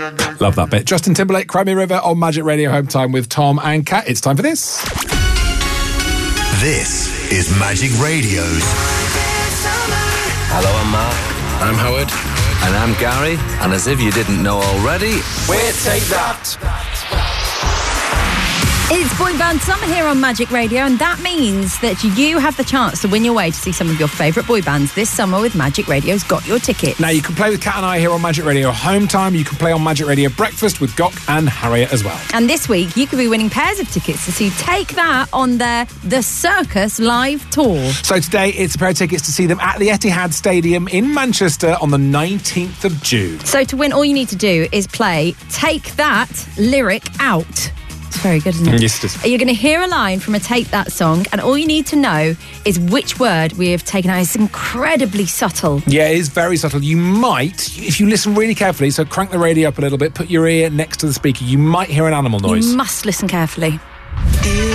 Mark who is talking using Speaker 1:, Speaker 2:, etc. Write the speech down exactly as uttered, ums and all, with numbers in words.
Speaker 1: Love that bit. Justin Timberlake, Cry Me a River on Magic Radio Home Time with Tom and Kat. It's time for this.
Speaker 2: This is Magic Radio's.
Speaker 3: Hello, I'm Mark.
Speaker 4: I'm Howard.
Speaker 3: And I'm Gary. And as if you didn't know already,
Speaker 4: we'll take that.
Speaker 5: It's Boy Band Summer here on Magic Radio, and that means that you have the chance to win your way to see some of your favourite boy bands this summer with Magic Radio's Got Your Tickets.
Speaker 1: Now, you can play with Kat and I here on Magic Radio Home Time. You can play on Magic Radio Breakfast with Gok and Harriet as well.
Speaker 5: And this week, you could be winning pairs of tickets to see Take That on their The Circus live tour.
Speaker 1: So today, it's a pair of tickets to see them at the Etihad Stadium in Manchester on the nineteenth of June.
Speaker 5: So to win, all you need to do is play Take That lyric out. It's very good, isn't it?
Speaker 1: Yes, it is.
Speaker 5: You're going to hear a line from a Take That song, and all you need to know is which word we have taken out. It's incredibly subtle.
Speaker 1: Yeah, it is very subtle. You might, if you listen really carefully, so crank the radio up a little bit, put your ear next to the speaker, you might hear an animal noise.
Speaker 5: You must listen carefully.